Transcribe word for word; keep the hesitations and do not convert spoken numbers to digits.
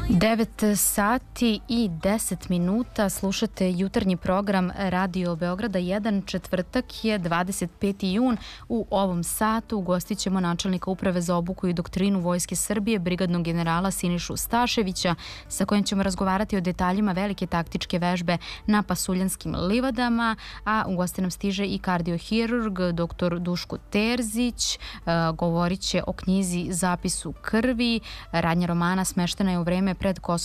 devet sati i deset minuta, slušate jutarnji program Radio Beograda jedan, četvrtak je dvadeset peti jun. U ovom satu ugostit ćemo načelnika Uprave za obuku i doktrinu Vojske Srbije, brigadnog generala Sinišu Staševića, sa kojim ćemo razgovarati o detaljima velike taktičke vežbe na Pasuljanskim livadama, a u goste nam stiže i kardiohirurg doktor Duško Terzić. Govorit će o knjizi Zapis u krvi. Radnja romana smeštena je u vreme pred Kosovo